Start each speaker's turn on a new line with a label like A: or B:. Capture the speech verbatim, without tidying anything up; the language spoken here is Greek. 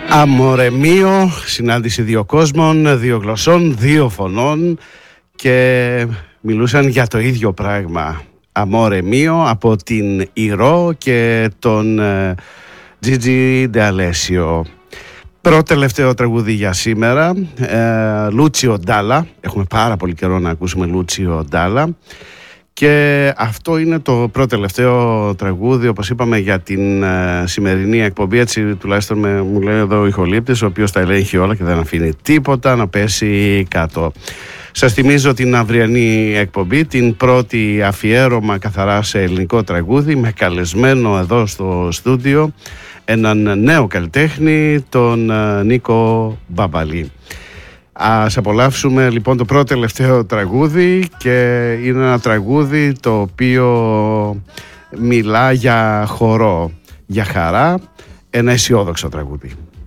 A: Amore mio, συνάντηση δύο κόσμων, δύο γλωσσών, δύο φωνών και μιλούσαν για το ίδιο πράγμα. Amore mio από την Ηρώ και τον Gigi D'Alessio. Πρώτο τελευταίο τραγούδι για σήμερα, Lucio Dalla. Έχουμε πάρα πολύ καιρό να ακούσουμε Lucio Dalla. Και αυτό είναι το πρώτο τελευταίο τραγούδι, όπως είπαμε, για την uh, σημερινή εκπομπή. Έτσι τουλάχιστον με, μου λέει εδώ ο ηχολήπτης, ο οποίος τα ελέγχει όλα και δεν αφήνει τίποτα να πέσει κάτω. Σας θυμίζω την αυριανή εκπομπή, την πρώτη αφιέρωμα καθαρά σε ελληνικό τραγούδι, με καλεσμένο εδώ στο στούντιο έναν νέο καλλιτέχνη, τον uh, Νίκο Μπαμπαλή. Ας απολαύσουμε λοιπόν το πρώτο τελευταίο τραγούδι, και είναι ένα τραγούδι το οποίο μιλά για χορό, για χαρά, ένα αισιόδοξο τραγούδι.